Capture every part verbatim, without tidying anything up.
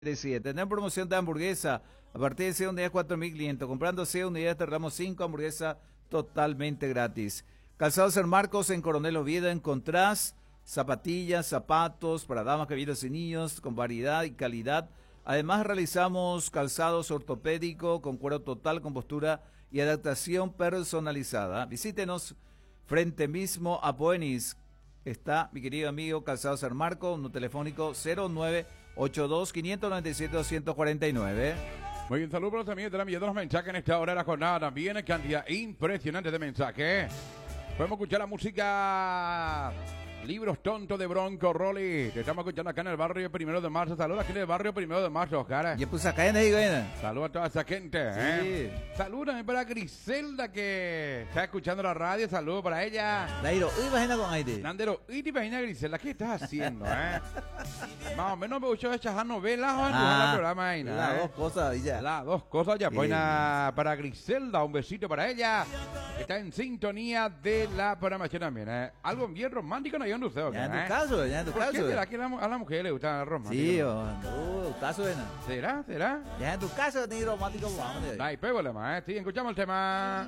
siete. Tenemos promoción de hamburguesa. A partir de seis unidades, cuatro mil quinientos. Comprando seis unidades, te damos cinco hamburguesas totalmente gratis. Calzados San Marcos en Coronel Oviedo encontrás zapatillas, zapatos para damas, caballeros y niños con variedad y calidad. Además realizamos calzados ortopédicos con cuero total, con postura y adaptación personalizada. Visítenos frente mismo a Poenis. Está mi querido amigo Calzados San Marcos, un telefónico cero nueve ocho dos, cinco nueve siete, dos cuatro nueve. Muy bien, saludos también de la millón de los mensajes en esta hora de la jornada. También cantidad impresionante de mensajes. Podemos escuchar la música Libros Tontos de Bronco Rolly. Te estamos escuchando acá en el barrio Primero de Marzo. Saludos aquí en el barrio Primero de Marzo, cara. Y pues acá en ahí, güey. Saludos a toda esa gente. Sí. ¿eh? Saludos también para Griselda que está escuchando la radio. Saludos para ella. Nairo, uy, imagina con Aide. Nandero, y te imaginas, Griselda, ¿qué estás haciendo, eh? Más o menos me gustó echar novelas o Ah, el programa ahí, ¿no? Las eh? dos cosas y ya. Las dos cosas ya. Sí. Pues nada, para Griselda, un besito para ella. Está en sintonía de la programación también, ¿eh? Algo bien romántico no hay en usted, Ya en ¿eh? tu caso, ya en tu ¿Por qué caso. será que a la, a la mujer le gusta romántico? Sí, o en tu caso, ¿no? ¿Será? ¿Será? Ya en tu caso ni romántico, vamos. No hay problema, ¿eh? Sí, escuchamos el tema.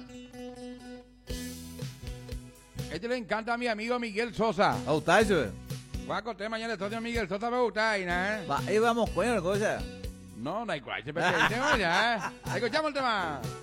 Este le encanta a mi amigo Miguel Sosa. Oh, está eso. Va con el tema mañana de Miguel Sosa me gusta ahí, ¿no? Va, ahí vamos, coño, la cosa. No, no hay cual, se perdió el tema ya, ¿eh? Escuchamos el tema.